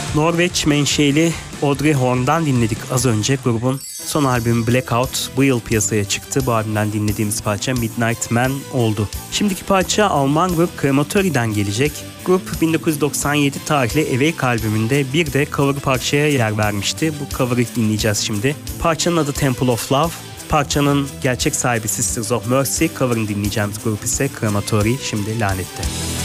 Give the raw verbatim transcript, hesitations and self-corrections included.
Norveç menşeli Audrey Horn'dan dinledik az önce. Grubun son albümü Blackout bu yıl piyasaya çıktı. Bu albümden dinlediğimiz parça Midnight Man oldu. Şimdiki parça Alman grup Crematory'den gelecek. Grup bin dokuz yüz doksan yedi tarihli Awake albümünde bir de cover parçaya yer vermişti. Bu cover'ı dinleyeceğiz şimdi. Parçanın adı Temple of Love. Parçanın gerçek sahibi Sisters of Mercy. Cover'ını dinleyeceğimiz grup ise Crematory. Şimdi Lanet'te.